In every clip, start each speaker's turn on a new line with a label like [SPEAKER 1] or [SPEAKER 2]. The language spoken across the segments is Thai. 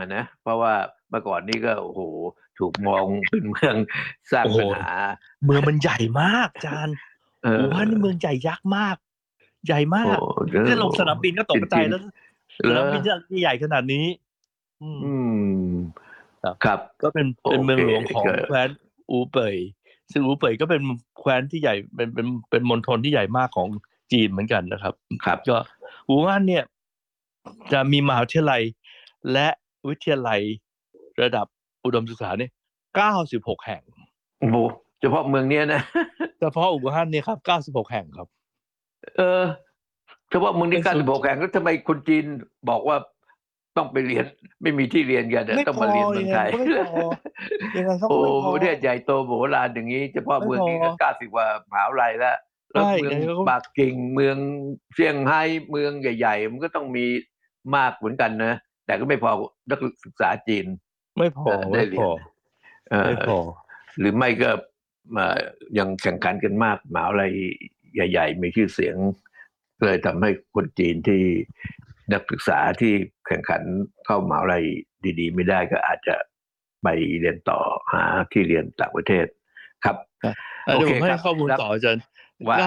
[SPEAKER 1] อะนะเพราะว่าเมื่อก่อนนี้ก็โอ้โหถูกมองเป็นเมืองสร้าง
[SPEAKER 2] โอ้โห
[SPEAKER 1] ปัญหา
[SPEAKER 2] เมืองมันใหญ่มากจาน
[SPEAKER 1] เอ
[SPEAKER 2] อู่ฮั่นนี่
[SPEAKER 1] อ
[SPEAKER 2] เมืองใหญ่ยักษ์มาก ใหญ่มา
[SPEAKER 1] โอ้
[SPEAKER 2] กแค่ลงสนามบินก็ตกใจ
[SPEAKER 1] จริง
[SPEAKER 2] แล้ว
[SPEAKER 1] ๆเหร
[SPEAKER 2] สนาม
[SPEAKER 1] อ
[SPEAKER 2] บินที่ใหญ่ขนาดนี้ อืม
[SPEAKER 1] อืม
[SPEAKER 2] ครับ
[SPEAKER 1] ครับ
[SPEAKER 2] ก็เป็น
[SPEAKER 1] โอ
[SPEAKER 2] เป็นเมือง
[SPEAKER 1] เค
[SPEAKER 2] หลวงของ
[SPEAKER 1] ก็
[SPEAKER 2] แคว้นอูเป่ย ซึ่งอูเป่ยก็เป็นแคว้นที่ใหญ่ เป็นมณฑลที่ใหญ่มากของจีนเหมือนกันนะครับ
[SPEAKER 1] ครับ
[SPEAKER 2] ก็อู่ฮั่นเนี่ย จะมีมหาวิทยาลัยและวิทยาลัยระดับอุดมศึกษาเนี่ย 96 แห่ง
[SPEAKER 1] โอ้โฮ เฉพาะเมืองเนี้ยนะ
[SPEAKER 2] เฉพาะอู่ฮั่นเนี่ยครับ 96 แห่งครับ
[SPEAKER 1] เออ เฉพาะเมืองนี้
[SPEAKER 2] เป็นศูนย์
[SPEAKER 1] 96 แห่ง แล้วทำไมคนจีนบอกว่าต้องไปเรียน ไม่มีที่เรียนกันอะ
[SPEAKER 2] ไม่
[SPEAKER 1] ต้อง
[SPEAKER 2] พ
[SPEAKER 1] มา
[SPEAKER 2] อ
[SPEAKER 1] เรียนเมื
[SPEAKER 2] ยั
[SPEAKER 1] อง
[SPEAKER 2] งไง
[SPEAKER 1] ไท
[SPEAKER 2] มั
[SPEAKER 1] ย
[SPEAKER 2] นก็ไม่พอ ยังไงเขา
[SPEAKER 1] โอ้
[SPEAKER 2] ก็ไม่พอ
[SPEAKER 1] ประเทศใหญ่โตมโหฬารอย่างงี้ เฉพาะ
[SPEAKER 2] ไม่
[SPEAKER 1] เมือง
[SPEAKER 2] พอ
[SPEAKER 1] นี้ก็ 90 กว่ามหาวิทยาลัยแล้ว
[SPEAKER 2] ใ
[SPEAKER 1] แล้ว
[SPEAKER 2] ช่
[SPEAKER 1] เมือง
[SPEAKER 2] ยังไงเขาก็
[SPEAKER 1] ปักกิ่ง เมืองเซี่ยงไฮ้ เมืองใหญ่ ๆ มันก็ต้องมีมากเหมือนกันนะ แต่ก็ไม่พอนักศึกษาจีน
[SPEAKER 2] ไม่พอ
[SPEAKER 1] ได้
[SPEAKER 2] ไม่
[SPEAKER 1] เรี
[SPEAKER 2] พ
[SPEAKER 1] ยน
[SPEAKER 2] อ ไม่พอ
[SPEAKER 1] หรือไม่ก็ ยังแข่งขันกันมากมหาวิทยาลัยใหญ่ ๆ มีชื่อเสียง เลยทำให้คนจีนที่นักศึกษาที่แข่งขันเข้ามหาวิทยาลัยดี ๆ ไม่ได้ก็อาจจะไปเรียนต่อหาที่เรียนต่างประเทศครับ
[SPEAKER 2] ครับ
[SPEAKER 1] โอ
[SPEAKER 2] เดี๋ยว
[SPEAKER 1] เค
[SPEAKER 2] ผมให้
[SPEAKER 1] ครับ
[SPEAKER 2] ข้อมูล
[SPEAKER 1] แล้ว
[SPEAKER 2] ต่ออาจารย์
[SPEAKER 1] ว่า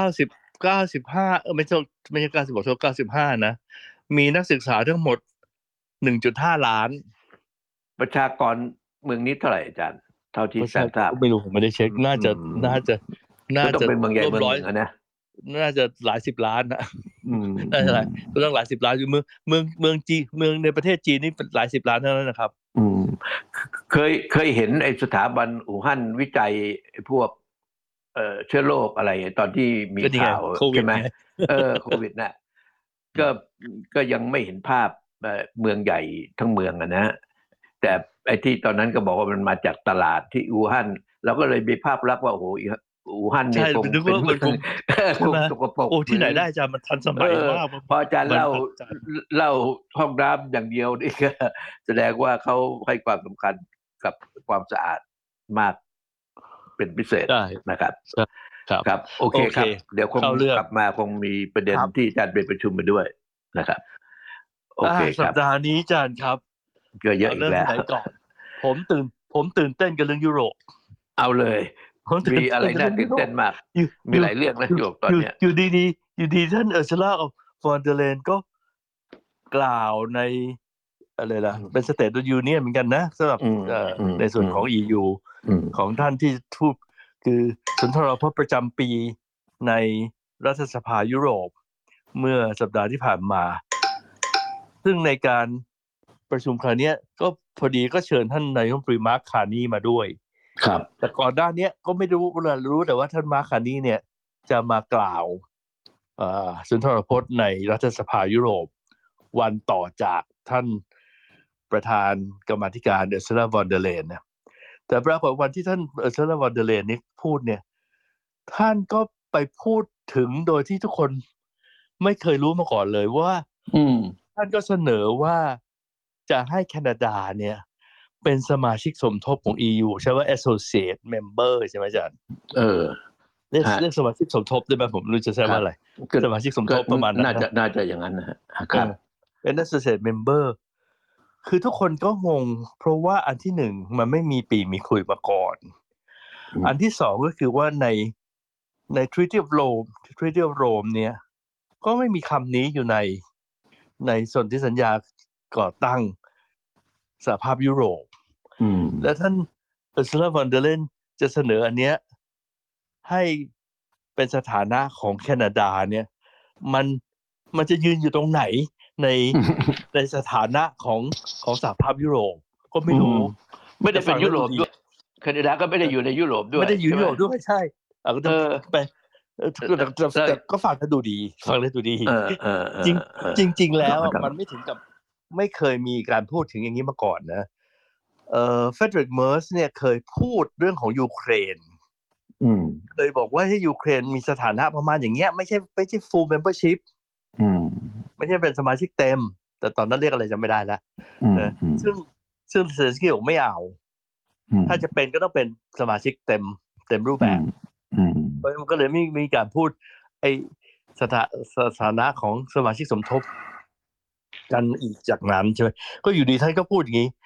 [SPEAKER 2] 95 ไม่ใช่ 96 โทษ 95 นะ มีนักศึกษาทั้งหมด 1.5 ล้าน
[SPEAKER 1] ประชากรเมืองนี้เท่าไหร่อาจารย์ เท่าที่
[SPEAKER 2] ประ
[SPEAKER 1] อา
[SPEAKER 2] ชา
[SPEAKER 1] จารย์ทราบ
[SPEAKER 2] ไม่รู้ ผมไม่ได้เช็ก น่าจะ
[SPEAKER 1] ก็ต้องเป็นเมืองใหญ่
[SPEAKER 2] ร่วม
[SPEAKER 1] เมือง
[SPEAKER 2] ร้
[SPEAKER 1] ห
[SPEAKER 2] อย
[SPEAKER 1] นึ่งอะนะ
[SPEAKER 2] น่าจะหลายสิบล้านนะ
[SPEAKER 1] อืม
[SPEAKER 2] น่าจะต้องหลายสิบล้าน คือเมืองจีน เมืองในประเทศจีนนี่เป็นหลายสิบล้านเท่านั้นนะครับ
[SPEAKER 1] อืม เคยเห็นไอ้สถาบันอู่ฮั่นวิจัยไอ้พวก เชื้อโรคอะไรตอนที่มี
[SPEAKER 2] ก็นี่ไง
[SPEAKER 1] ข่าว
[SPEAKER 2] โควิ
[SPEAKER 1] ใช่
[SPEAKER 2] ด
[SPEAKER 1] ไหม
[SPEAKER 2] ไง
[SPEAKER 1] โควิดน่ะ ก็ยังไม่เห็นภาพ เมืองใหญ่ทั้งเมืองอะนะ แต่ไอ้ที่ตอนนั้นก็บอกว่ามันมาจากตลาดที่อู่ฮั่น เราก็เลยมีภาพลักษณ์ว่า โอ้โฮ อู่ฮั่น
[SPEAKER 2] ใช่
[SPEAKER 1] เนี่ยคง
[SPEAKER 2] นึก
[SPEAKER 1] เป็น
[SPEAKER 2] ว่า
[SPEAKER 1] เมื
[SPEAKER 2] มัน
[SPEAKER 1] อง
[SPEAKER 2] คง ใช่ไหม
[SPEAKER 1] สกปรก
[SPEAKER 2] โอ้ ที่ไหน
[SPEAKER 1] รือ
[SPEAKER 2] ได้อาจารย์ มันทันสมัยมาก
[SPEAKER 1] พออาจารย์
[SPEAKER 2] มัน
[SPEAKER 1] เล่า
[SPEAKER 2] อาจารย์
[SPEAKER 1] เล่าห้องน้ำอย่างเดียวนี่ ก็แสดงว่าเขาให้ความสำคัญกับความสะอาดมากเป็นพิเศษ
[SPEAKER 2] ใช่
[SPEAKER 1] นะครับ
[SPEAKER 2] ใช่ ครับ
[SPEAKER 1] ครับ โอเคครับ เดี๋ยวคง
[SPEAKER 2] เข้าเรื่อง
[SPEAKER 1] กลับมาคงมีประเด็น
[SPEAKER 2] ครับ
[SPEAKER 1] ที่อาจารย์ไปประชุมมาด้วยนะครับ โอเคค
[SPEAKER 2] สั
[SPEAKER 1] รั
[SPEAKER 2] ป
[SPEAKER 1] บ
[SPEAKER 2] ดาห์นี้อาจารย์ครับ
[SPEAKER 1] ก็เยอะ
[SPEAKER 2] เอา
[SPEAKER 1] อี
[SPEAKER 2] เริ่
[SPEAKER 1] ก
[SPEAKER 2] ม
[SPEAKER 1] แล้
[SPEAKER 2] ที่
[SPEAKER 1] ว
[SPEAKER 2] ไหนก่อน ผมตื่นเต้นกับเรื่องยุโรป
[SPEAKER 1] เอาเลย
[SPEAKER 2] ผมตื่
[SPEAKER 1] มี
[SPEAKER 2] นเต้
[SPEAKER 1] อะไร
[SPEAKER 2] นกับ
[SPEAKER 1] น่า
[SPEAKER 2] เรื่อง
[SPEAKER 1] ตื่
[SPEAKER 2] ยุ
[SPEAKER 1] น
[SPEAKER 2] โร
[SPEAKER 1] เต้
[SPEAKER 2] ป
[SPEAKER 1] นมาก
[SPEAKER 2] อยู่
[SPEAKER 1] มีหลายเรื่องนะยุโรปตอนเนี้ย
[SPEAKER 2] อยู่ดีๆท่าน Ursula von der Leyen ก็กล่าวใน อะไรล่ะ เป็น State of the Union เหมือนกันนะสำหรับ ในส่วนของ EU ของท่านที่ทูต คือสุนทรพจน์ประจำปีในรัฐสภายุโรป เมื่อสัปดาห์ที่ผ่านมา ซึ่งในการประชุมคราวเนี้ย ก็พอดีก็เชิญท่านนายกรัฐมนตรี Mark Carney มาด้วย
[SPEAKER 1] ครับ
[SPEAKER 2] แต่ก่อนหน้าเนี้ยก็ไม่รู้แต่ว่าท่าน Mark Carney เนี่ยจะมากล่าวสุนทรพจน์ในรัฐสภายุโรป วันต่อจากท่านประธานกรรมาธิการ Ursula von der Leyen นะแต่ปรากฏวันที่ท่าน Ursula von der Leyen นี่พูดเนี่ยท่านก็ไปพูดถึงโดยที่ทุกคนไม่เคยรู้มาก่อนเลยว่าท่านก็เสนอว่าจะให้แคนาดาเนี่ยเป็นสมาชิกสมทบของ EU ใช่ว่า associate member ใช่ไหมอาจารย์เรียกสมาชิกสมทบได้ไหมผมรู้จะใช้ว่าอะไรสมาชิกสมทบประมาณนั้น
[SPEAKER 1] น่าจะอย่างนั้นนะครับ
[SPEAKER 2] เป็น associate member คือทุกคนก็งงเพราะว่าอันที่หนึ่งมันไม่มีปีมีคุยมาก่อนอันที่สองก็คือว่าใน Treaty of Rome เนี่ยก็ไม่มีคำนี้อยู่ในสนธิสัญญาก่อตั้งสหภาพยุโรปและท่าน Ursula von der Leyen จะเสนออันเนี้ยให้เป็นสถานะของแคนาดาเนี่ยมันจะยืนอยู่ตรงไหนในสถานะของสหภาพยุโรปก็ไม่รู้
[SPEAKER 1] ไม่ได้เป็นยุโรปด้วยแคนาดาก็ไม่ได้อยู่ในยุโรปด้วย
[SPEAKER 2] ไม่ได้อยู่ยุโรปด้วยใช่ก็จะไปแต่ก็ฟังแล้วดูดีจริงแล้วมันไม่ถึงกับไม่เคยมีการพูดถึงอย่างนี้มาก่อนนะเฟเดริกเมอร์สเนี่ยเคยพูดเรื่องของยูเครนเคยบอกว่าให้ยูเครนมีสถานะประมาณอย่างเงี้ยไม่ใช่ full membership ไม่ใช่เป็นสมาชิกเต็มแต่ตอนนั้นเรียกอะไรจำไม่ได้แล้วซึ่งเซเลนสกี้บอกไม่เอาถ้าจะเป็นก็ต้องเป็นสมาชิกเต็มรูปแบบเพราะมันก็เลยไม่มีการพูดไอ้สถานะของสมาชิกสมทบกันอีกจากนั้นใช่ไหมก็อยู่ดีท่านก็พูดอย่างนี้